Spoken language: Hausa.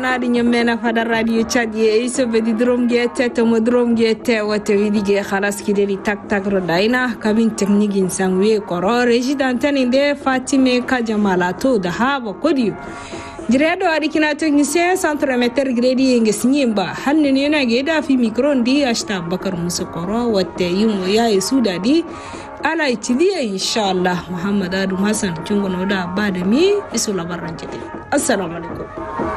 na di nyamena fada radio chat ye iso be di drum ge tete mo drum ge te wote widi ge khalas ki de tak tak rodaina kabin technique san we koro resident inde Fatime Kajamala to da haba kodi Diredo adikina technicien centre meter gredi nge sinyimba hanne ne na ge da fi micro ndi ashta Bakar Musa koro wote yumo ya isuda di ala itidiya inshallah Muhammad Adu Hassan jungo no da ba da mi isu labaran jide assalamu alaikum